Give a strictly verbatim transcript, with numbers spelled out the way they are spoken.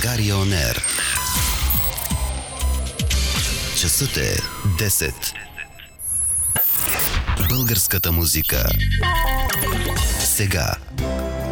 България On Air. Часът е десет. Българската музика. Сега.